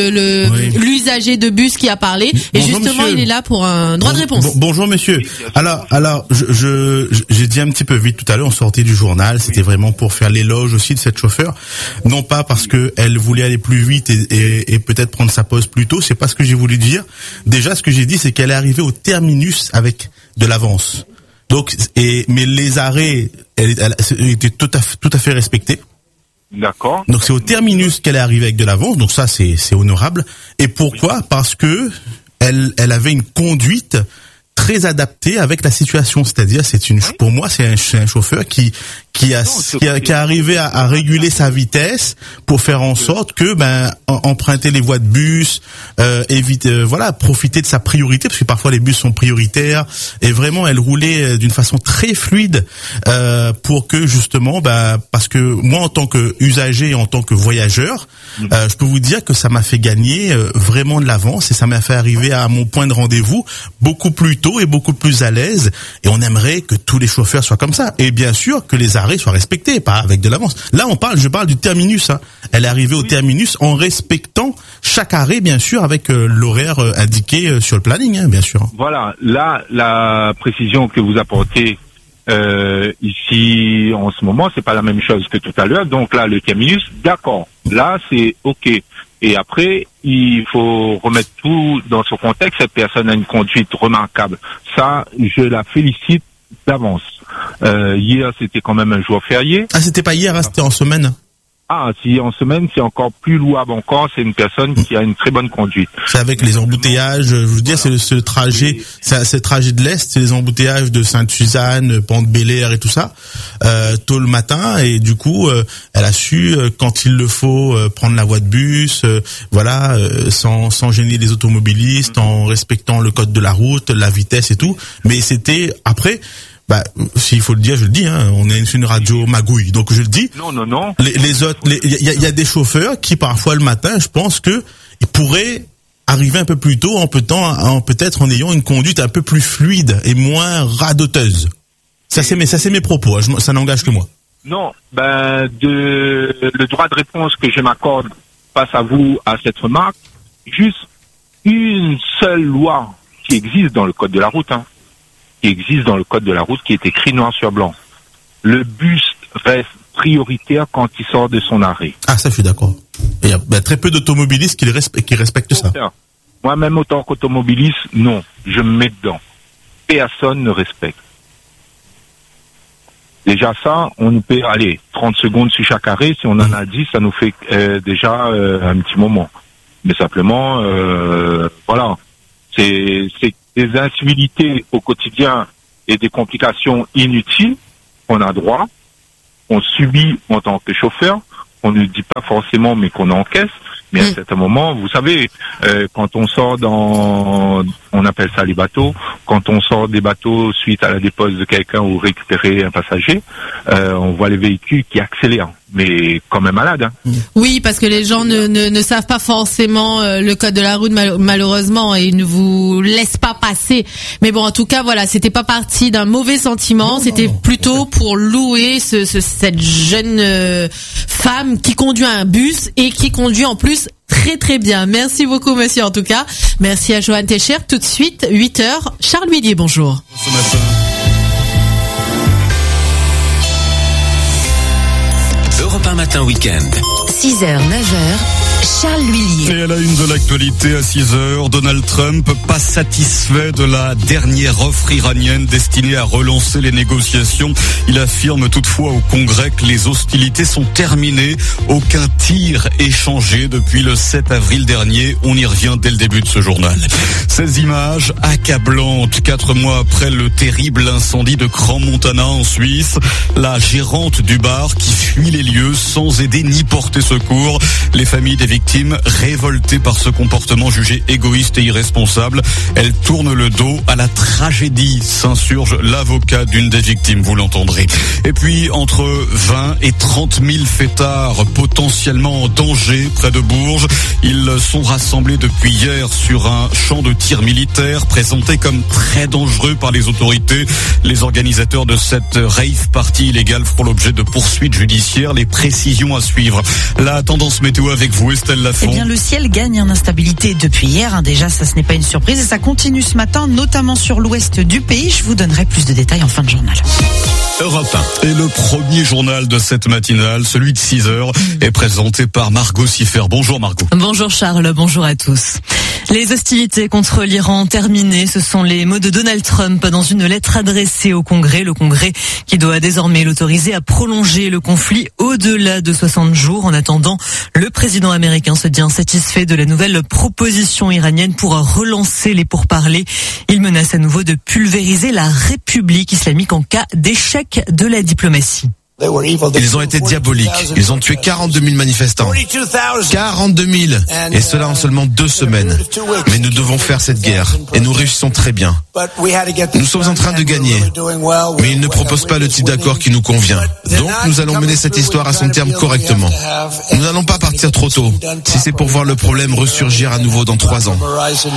l'usager de bus qui a parlé. Et Bonjour, justement, monsieur. il est là pour un droit de réponse. Bonjour, monsieur. Alors, j'ai dit un petit peu vite tout à l'heure, on sortait du journal, c'était vraiment pour faire l'éloge aussi de cette chauffeur. Non pas parce que elle voulait aller plus vite et peut-être prendre sa pause plus tôt, c'est pas ce que j'ai voulu dire. Déjà, ce que j'ai dit, c'est qu'elle est arrivée au terminus avec de l'avance. Donc, mais les arrêts, elle était tout à fait respectée. D'accord. Donc c'est au terminus qu'elle est arrivée avec de l'avance, donc ça c'est honorable. Et pourquoi? Parce que elle avait une conduite très adaptée avec la situation, c'est-à-dire pour moi c'est un chauffeur qui est arrivé à réguler sa vitesse pour faire en sorte que emprunter les voies de bus, profiter de sa priorité, parce que parfois les bus sont prioritaires, et vraiment elle roulait d'une façon très fluide pour que justement parce que moi en tant que usager, en tant que voyageur, je peux vous dire que ça m'a fait gagner vraiment de l'avance et ça m'a fait arriver à mon point de rendez-vous beaucoup plus tôt et beaucoup plus à l'aise, et on aimerait que tous les chauffeurs soient comme ça, et bien sûr que les arrêts soient respectés, pas avec de l'avance. Là je parle du terminus, Elle est arrivée au terminus en respectant chaque arrêt, bien sûr, avec l'horaire indiqué sur le planning, bien sûr. Voilà, là la précision que vous apportez ici en ce moment, c'est pas la même chose que tout à l'heure. Donc là, le terminus, d'accord. Là, c'est OK. Et après, il faut remettre tout dans son contexte. Cette personne a une conduite remarquable. Ça, je la félicite d'avance. Hier, c'était quand même un jour férié. Ah, c'était pas hier, c'était en semaine. Ah, si en semaine, c'est encore plus louable encore. C'est une personne qui a une très bonne conduite. C'est avec les embouteillages. Je veux dire, c'est ce trajet, c'est le trajet de l'Est, c'est les embouteillages de Sainte-Suzanne, Pont-de-Bel-Air et tout ça, tôt le matin. Et du coup, elle a su, quand il le faut, prendre la voie de bus, sans gêner les automobilistes, en respectant le code de la route, la vitesse et tout. Mais c'était après. S'il faut le dire, je le dis, on est une radio magouille, donc je le dis. Non. Les autres, il y a des chauffeurs qui parfois le matin, je pense que ils pourraient arriver un peu plus tôt, peut-être en ayant une conduite un peu plus fluide et moins radoteuse. Ça c'est mes propos, ça n'engage que moi. Non, le droit de réponse que je m'accorde face à vous à cette remarque, juste une seule loi qui existe dans le code de la route, qui est écrit noir sur blanc. Le bus reste prioritaire quand il sort de son arrêt. Ah, ça, je suis d'accord. Il y a très peu d'automobilistes qui respectent ça. Moi-même, autant qu'automobiliste, non, je me mets dedans. Personne ne respecte. Déjà ça, on nous paie, 30 secondes sur chaque arrêt. Si on en a 10, ça nous fait déjà un petit moment. Mais simplement, voilà. C'est des incivilités au quotidien et des complications inutiles, on a droit, on subit en tant que chauffeur, on ne dit pas forcément mais qu'on encaisse, mais à certains moments, vous savez, quand on sort on appelle ça les bateaux, quand on sort des bateaux suite à la dépose de quelqu'un ou récupérer un passager, on voit les véhicules qui accélèrent, mais quand même malades. Hein. Oui, parce que les gens ne savent pas forcément le code de la route malheureusement et ils ne vous laissent pas passer. Mais bon, en tout cas, voilà, c'était pas parti d'un mauvais sentiment, c'était plutôt pour louer cette jeune femme qui conduit un bus et qui conduit en plus très très bien. Merci beaucoup monsieur en tout cas. Merci à Johan Techer. Tout de suite, 8h, Charles Huillier, bonjour. Ce matin. Europe 1 matin week-end. 6h, 9h. Charles Huillier. Et à la une de l'actualité à 6h, Donald Trump pas satisfait de la dernière offre iranienne destinée à relancer les négociations. Il affirme toutefois au Congrès que les hostilités sont terminées. Aucun tir échangé depuis le 7 avril dernier. On y revient dès le début de ce journal. Ces images accablantes, 4 mois après le terrible incendie de Crans-Montana en Suisse. La gérante du bar qui fuit les lieux sans aider ni porter secours. Les familles des victimes révoltées par ce comportement jugé égoïste et irresponsable. Elles tournent le dos à la tragédie, s'insurge l'avocat d'une des victimes, vous l'entendrez. Et puis, entre 20 et 30 000 fêtards potentiellement en danger près de Bourges. Ils sont rassemblés depuis hier sur un champ de tir militaire présenté comme très dangereux par les autorités. Les organisateurs de cette rave party illégale feront l'objet de poursuites judiciaires. Les précisions à suivre. La tendance météo avec vous, Estelle Lafont. Eh bien, le ciel gagne en instabilité depuis hier. Déjà, ça, ce n'est pas une surprise. Et ça continue ce matin, notamment sur l'ouest du pays. Je vous donnerai plus de détails en fin de journal. Europe 1. Et le premier journal de cette matinale, celui de 6h, est présenté par Margot Siffer. Bonjour Margot. Bonjour Charles, bonjour à tous. Les hostilités contre l'Iran terminées, ce sont les mots de Donald Trump dans une lettre adressée au Congrès. Le Congrès qui doit désormais l'autoriser à prolonger le conflit au-delà de 60 jours. En attendant, le président américain se dit insatisfait de la nouvelle proposition iranienne pour relancer les pourparlers. Il menace à nouveau de pulvériser la République islamique en cas d'échec de la diplomatie. Ils ont été diaboliques. Ils ont tué 42 000 manifestants. 42 000. Et cela en seulement 2 semaines. Mais nous devons faire cette guerre. Et nous réussissons très bien. Nous sommes en train de gagner. Mais ils ne proposent pas le type d'accord qui nous convient. Donc nous allons mener cette histoire à son terme correctement. Nous n'allons pas partir trop tôt. Si c'est pour voir le problème ressurgir à nouveau dans 3 ans.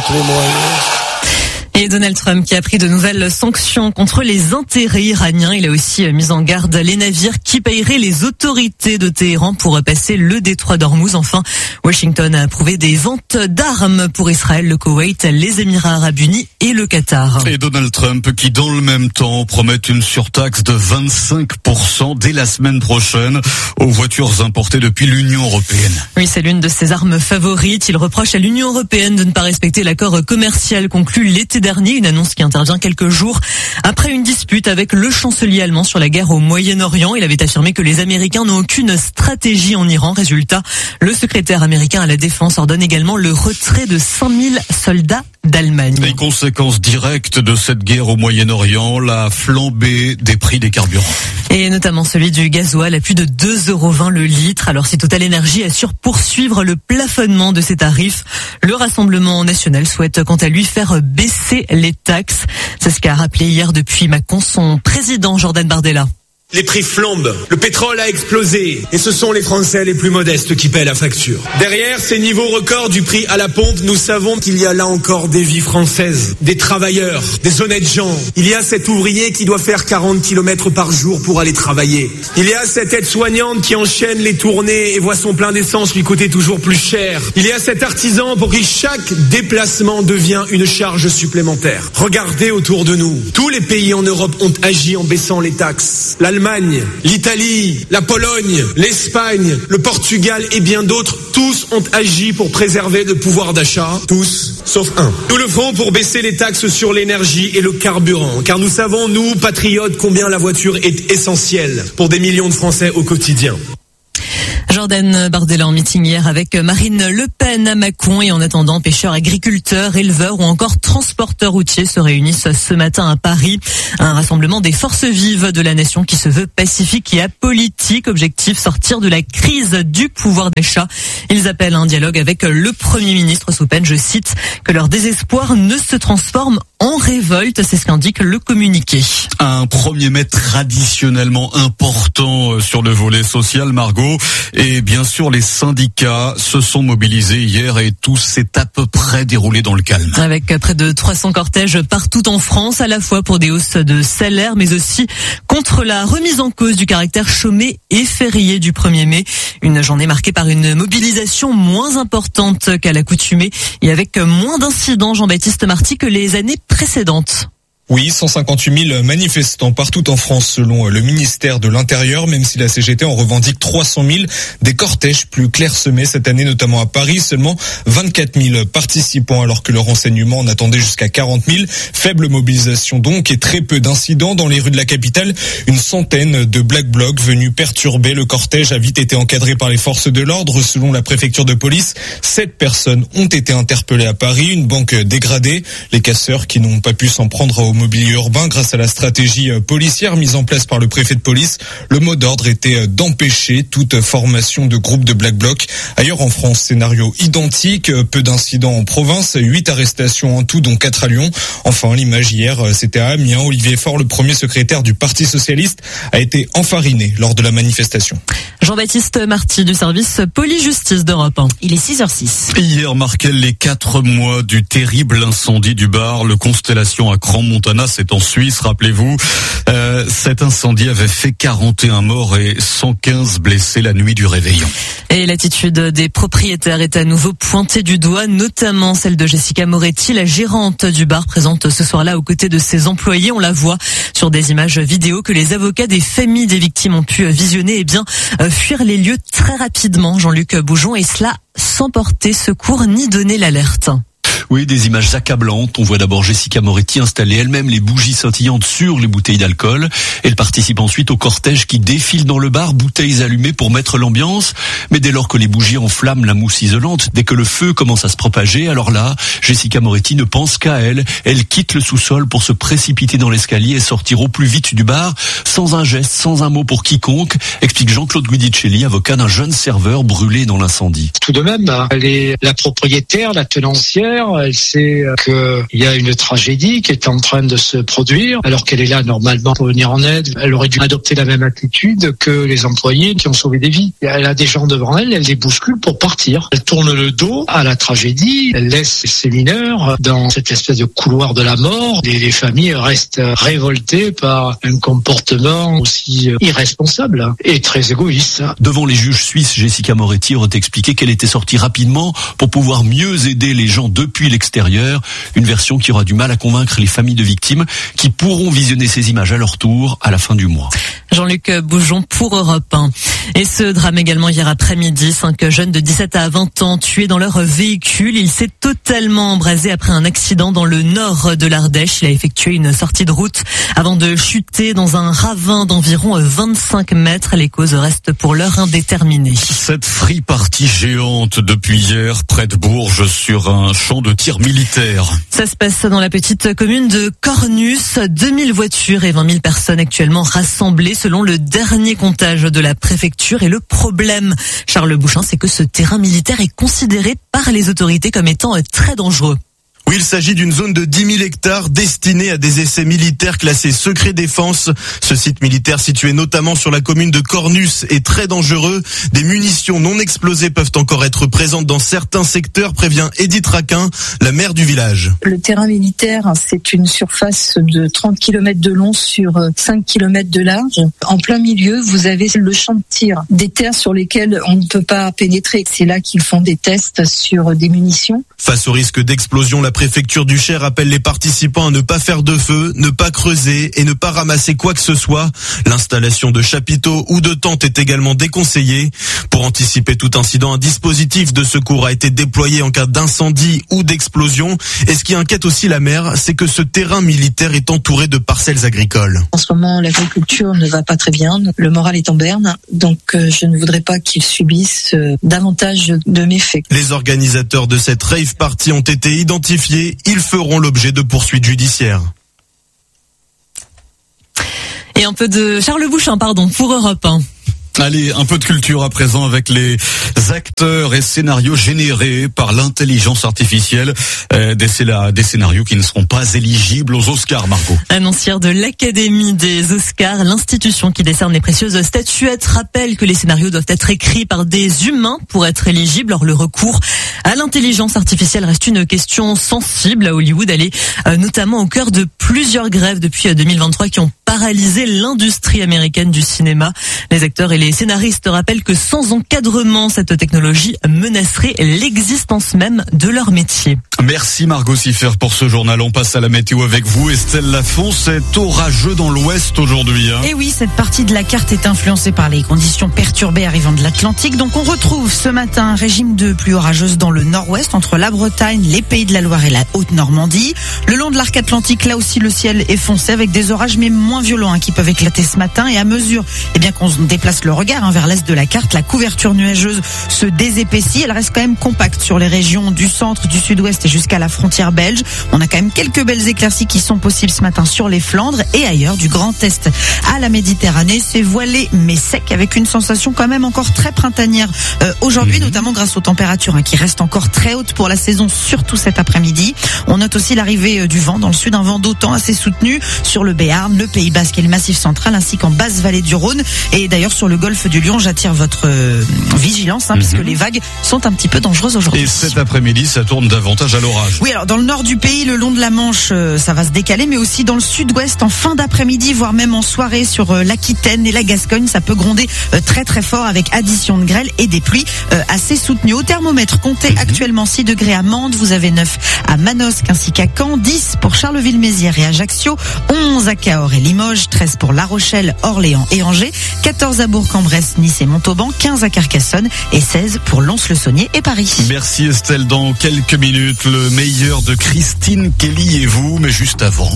Et Donald Trump qui a pris de nouvelles sanctions contre les intérêts iraniens. Il a aussi mis en garde les navires qui paieraient les autorités de Téhéran pour passer le détroit d'Ormuz. Enfin, Washington a approuvé des ventes d'armes pour Israël, le Koweït, les Émirats arabes unis et le Qatar. Et Donald Trump qui, dans le même temps, promet une surtaxe de 25% dès la semaine prochaine aux voitures importées depuis l'Union européenne. Oui, c'est l'une de ses armes favorites. Il reproche à l'Union européenne de ne pas respecter l'accord commercial conclu l'été dernier, une annonce qui intervient quelques jours après une dispute avec le chancelier allemand sur la guerre au Moyen-Orient. Il avait affirmé que les Américains n'ont aucune stratégie en Iran. Résultat, le secrétaire américain à la Défense ordonne également le retrait de 5000 soldats d'Allemagne. Les conséquences directes de cette guerre au Moyen-Orient, la flambée des prix des carburants. Et notamment celui du gasoil à plus de 2,20 € le litre. Alors si Total Energy assure poursuivre le plafonnement de ses tarifs, le Rassemblement national souhaite quant à lui faire baisser les taxes. C'est ce qu'a rappelé hier depuis Mâcon son président Jordan Bardella. Les prix flambent, le pétrole a explosé et ce sont les Français les plus modestes qui paient la facture. Derrière ces niveaux records du prix à la pompe, nous savons qu'il y a là encore des vies françaises, des travailleurs, des honnêtes gens. Il y a cet ouvrier qui doit faire 40 km par jour pour aller travailler. Il y a cette aide-soignante qui enchaîne les tournées et voit son plein d'essence lui coûter toujours plus cher. Il y a cet artisan pour qui chaque déplacement devient une charge supplémentaire. Regardez autour de nous. Tous les pays en Europe ont agi en baissant les taxes. L'Allemagne, l'Italie, la Pologne, l'Espagne, le Portugal et bien d'autres, tous ont agi pour préserver le pouvoir d'achat, tous, sauf un. Nous le ferons pour baisser les taxes sur l'énergie et le carburant, car nous savons, nous, patriotes, combien la voiture est essentielle pour des millions de Français au quotidien. Jordan Bardella en meeting hier avec Marine Le Pen à Mâcon, et en attendant, pêcheurs, agriculteurs, éleveurs ou encore transporteurs routiers se réunissent ce matin à Paris. Un rassemblement des forces vives de la nation qui se veut pacifique et apolitique. Objectif, sortir de la crise du pouvoir d'achat. Ils appellent à un dialogue avec le Premier ministre sous peine, je cite, que leur désespoir ne se transforme en révolte. C'est ce qu'indique le communiqué. Un 1er mai traditionnellement important sur le volet social, Margot. Et bien sûr, les syndicats se sont mobilisés hier et tout s'est à peu près déroulé dans le calme. Avec près de 300 cortèges partout en France, à la fois pour des hausses de salaire, mais aussi contre la remise en cause du caractère chômé et férié du 1er mai. Une journée marquée par une mobilisation moins importante qu'à l'accoutumée et avec moins d'incidents, Jean-Baptiste Marty, que les années précédentes. Oui, 158 000 manifestants partout en France selon le ministère de l'Intérieur, même si la CGT en revendique 300 000. Des cortèges plus clairsemés cette année, notamment à Paris, seulement 24 000 participants, alors que le renseignement en attendait jusqu'à 40 000. Faible mobilisation donc et très peu d'incidents. Dans les rues de la capitale, une centaine de Black Blocs venus perturber le cortège a vite été encadré par les forces de l'ordre. Selon la préfecture de police, 7 personnes ont été interpellées à Paris, une banque dégradée. Les casseurs qui n'ont pas pu s'en prendre au mobilier urbain grâce à la stratégie policière mise en place par le préfet de police. Le mot d'ordre était d'empêcher toute formation de groupes de Black Bloc. Ailleurs en France, scénario identique, peu d'incidents en province, 8 arrestations en tout, dont 4 à Lyon. Enfin, l'image hier, c'était à Amiens. Olivier Faure, le premier secrétaire du Parti Socialiste, a été enfariné lors de la manifestation. Jean-Baptiste Marty du service Police-Justice d'Europe 1. Il est 6h06. Hier marquait les 4 mois du terrible incendie du bar, le Constellation à Crans-Montana, c'est en Suisse, rappelez-vous. Cet incendie avait fait 41 morts et 115 blessés la nuit du réveillon. Et l'attitude des propriétaires est à nouveau pointée du doigt, notamment celle de Jessica Moretti, la gérante du bar, présente ce soir-là aux côtés de ses employés. On la voit sur des images vidéo que les avocats des familles des victimes ont pu visionner et bien fuir les lieux très rapidement, Jean-Luc Boujon, et cela sans porter secours ni donner l'alerte. Oui, des images accablantes. On voit d'abord Jessica Moretti installer elle-même les bougies scintillantes sur les bouteilles d'alcool. Elle participe ensuite au cortège qui défile dans le bar, bouteilles allumées pour mettre l'ambiance. Mais dès lors que les bougies enflamment la mousse isolante, dès que le feu commence à se propager, alors là, Jessica Moretti ne pense qu'à elle. Elle quitte le sous-sol pour se précipiter dans l'escalier et sortir au plus vite du bar, sans un geste, sans un mot pour quiconque, explique Jean-Claude Guidicelli, avocat d'un jeune serveur brûlé dans l'incendie. Tout de même, elle est la propriétaire, la tenancière. Elle sait qu'il y a une tragédie qui est en train de se produire, alors qu'elle est là normalement pour venir en aide. Elle aurait dû adopter la même attitude que les employés qui ont sauvé des vies. Elle a des gens devant elle, elle les bouscule pour partir. Elle tourne le dos à la tragédie, elle laisse ses mineurs dans cette espèce de couloir de la mort. Les familles restent révoltées par un comportement aussi irresponsable et très égoïste. Devant les juges suisses, Jessica Moretti aurait expliqué qu'elle était sortie rapidement pour pouvoir mieux aider les gens depuis l'extérieur, une version qui aura du mal à convaincre les familles de victimes qui pourront visionner ces images à leur tour à la fin du mois. Jean-Luc Boujon pour Europe 1. Et ce drame également hier après-midi, 5 jeunes de 17 à 20 ans tués dans leur véhicule. Il s'est totalement embrasé après un accident dans le nord de l'Ardèche. Il a effectué une sortie de route avant de chuter dans un ravin d'environ 25 mètres. Les causes restent pour l'heure indéterminées. Cette free party géante depuis hier près de Bourges sur un champ de tir militaire. Ça se passe dans la petite commune de Cornus. 2000 voitures et 20 000 personnes actuellement rassemblées selon le dernier comptage de la préfecture. Et le problème, Charles Bouchin, c'est que ce terrain militaire est considéré par les autorités comme étant très dangereux. Oui, il s'agit d'une zone de 10 000 hectares destinée à des essais militaires classés secret défense. Ce site militaire situé notamment sur la commune de Cornus est très dangereux. Des munitions non explosées peuvent encore être présentes dans certains secteurs, prévient Edith Raquin, la maire du village. Le terrain militaire, c'est une surface de 30 km de long sur 5 km de large. En plein milieu, vous avez le champ de tir, des terres sur lesquelles on ne peut pas pénétrer. C'est là qu'ils font des tests sur des munitions. Face au risque d'explosion, la la préfecture du Cher appelle les participants à ne pas faire de feu, ne pas creuser et ne pas ramasser quoi que ce soit. L'installation de chapiteaux ou de tentes est également déconseillée. Pour anticiper tout incident, un dispositif de secours a été déployé en cas d'incendie ou d'explosion. Et ce qui inquiète aussi la maire, c'est que ce terrain militaire est entouré de parcelles agricoles. En ce moment, l'agriculture ne va pas très bien. Le moral est en berne. Donc, je ne voudrais pas qu'ils subissent davantage de méfaits. Les organisateurs de cette rave party ont été identifiés. Ils feront l'objet de poursuites judiciaires. Et un peu de Charles Bouchin, pour Europe 1. Allez, un peu de culture à présent avec les acteurs et scénarios générés par l'intelligence artificielle, des scénarios qui ne seront pas éligibles aux Oscars, Margot. Annoncière de l'Académie des Oscars, l'institution qui décerne les précieuses statuettes rappelle que les scénarios doivent être écrits par des humains pour être éligibles. Or, le recours à l'intelligence artificielle reste une question sensible à Hollywood. Elle est notamment au cœur de plusieurs grèves depuis 2023 qui ont paralysé l'industrie américaine du cinéma. Les acteurs et les scénaristes rappellent que sans encadrement, cette technologie menacerait l'existence même de leur métier. Merci Margot Siffer pour ce journal. On passe à la météo avec vous. Estelle Lafont, c'est orageux dans l'ouest aujourd'hui. Et oui, cette partie de la carte est influencée par les conditions perturbées arrivant de l'Atlantique. Donc on retrouve ce matin un régime de pluie orageuse dans le nord-ouest, entre la Bretagne, les Pays de la Loire et la Haute-Normandie. Le long de l'arc atlantique, là aussi, le ciel est foncé avec des orages, mais moins violents, qui peuvent éclater ce matin. Et à mesure qu'on se déplace le regard vers l'est de la carte, la couverture nuageuse se désépaissit. Elle reste quand même compacte sur les régions du centre, du sud-ouest et jusqu'à la frontière belge. On a quand même quelques belles éclaircies qui sont possibles ce matin sur les Flandres et ailleurs, du Grand Est à la Méditerranée. C'est voilé mais sec avec une sensation quand même encore très printanière aujourd'hui, notamment grâce aux températures qui restent encore très hautes pour la saison, surtout cet après-midi. On note aussi l'arrivée du vent dans le sud, un vent d'autant assez soutenu sur le Béarn, le Pays Basque et le Massif central, ainsi qu'en basse vallée du Rhône. Et d'ailleurs sur le golfe du Lion, j'attire votre vigilance puisque les vagues sont un petit peu dangereuses aujourd'hui. Et cet après-midi, ça tourne davantage à l'orage. Oui, alors dans le nord du pays, le long de la Manche, ça va se décaler, mais aussi dans le sud-ouest en fin d'après-midi, voire même en soirée sur l'Aquitaine et la Gascogne, ça peut gronder très très fort avec addition de grêle et des pluies assez soutenues. Au thermomètre, comptez actuellement 6 degrés à Mende, vous avez 9 à Manosque ainsi qu'à Caen, 10 pour Charleville-Mézières et Ajaccio, 11 à Cahors et Limoges, 13 pour La Rochelle, Orléans et Angers, 14 à Bourg-en-Bresse, Nice et Montauban, 15 à Carcassonne et 16 pour Lons-le-Saunier et Paris. Merci Estelle. Dans quelques minutes, le meilleur de Christine Kelly et vous, mais juste avant...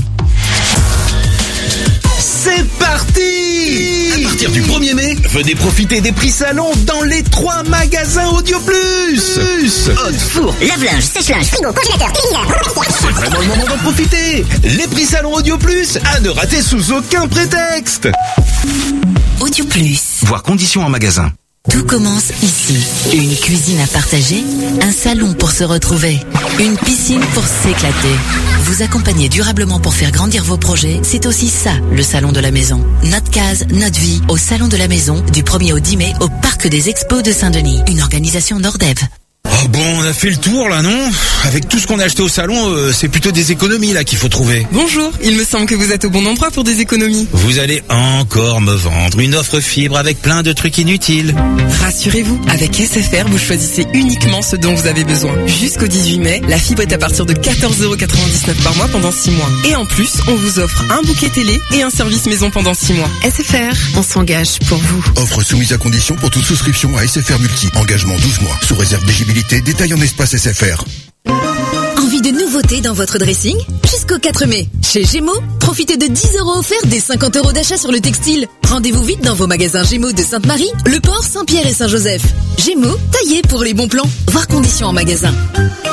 C'est parti! À partir du 1er mai, venez profiter des prix salon dans les 3 magasins Audio Plus. Haute, four, lave-linge, sèche-linge, frigo, congélateur, téléviseur. C'est vraiment le moment d'en profiter. Les prix salon Audio Plus à ne rater sous aucun prétexte. Audio Plus. Voir conditions en magasin. Tout commence ici. Une cuisine à partager, un salon pour se retrouver, une piscine pour s'éclater. Vous accompagner durablement pour faire grandir vos projets, c'est aussi ça, le salon de la maison. Notre case, notre vie, au salon de la maison, du 1er au 10 mai, au Parc des Expos de Saint-Denis. Une organisation Nordev. Oh bon, on a fait le tour là, non? Avec tout ce qu'on a acheté au salon, c'est plutôt des économies là qu'il faut trouver. Bonjour, il me semble que vous êtes au bon endroit pour des économies. Vous allez encore me vendre une offre fibre avec plein de trucs inutiles. Rassurez-vous, avec SFR, vous choisissez uniquement ce dont vous avez besoin. Jusqu'au 18 mai, la fibre est à partir de 14,99€ par mois pendant 6 mois. Et en plus, on vous offre un bouquet télé et un service maison pendant 6 mois. SFR, on s'engage pour vous. Offre soumise à condition pour toute souscription à SFR Multi. Engagement 12 mois, sous réserve d'éligibilité. Détail en espace SFR. Envie de nouveautés dans votre dressing? Jusqu'au 4 mai, chez Gémeaux, profitez de 10€ offerts des 50€ d'achat sur le textile. Rendez-vous vite dans vos magasins Gémeaux de Sainte-Marie, Le Port, Saint-Pierre et Saint-Joseph. Gémeaux, taillé pour les bons plans. Voir conditions en magasin.